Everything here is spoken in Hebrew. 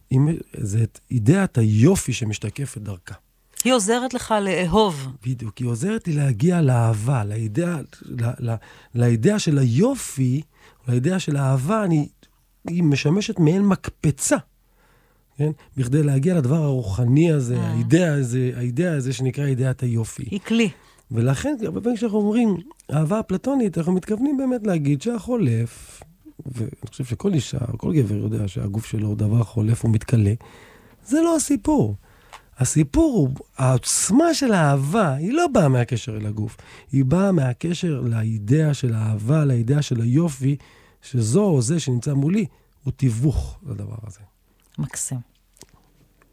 זה אידאת היופי שמשתקפת דרכה. היא עוזרת לך לאהוב. בדיוק, היא עוזרת לי להגיע לאהבה, לאידאה של היופי, לאידאה של האהבה, היא משמשת מעין מקפצה, כן? בכדי להגיע לדבר הרוחני הזה, האידאה הזה שנקרא אידאת היופי. היא כלי. ולכן, הרבה פעמים כשאנחנו אומרים, אהבה הפלטונית, אנחנו מתכוונים באמת להגיד שהחולף, ואני חושב שכל אישה, כל גבר יודע שהגוף שלו הוא דבר חולף ומתקלה, זה לא הסיפור. הסיפור הוא, העוצמה של האהבה, היא לא באה מהקשר אל הגוף, היא באה מהקשר לאידאה של האהבה, לאידאה של היופי, שזו או זה שנמצא מולי, הוא תיווך לדבר הזה. מקסים.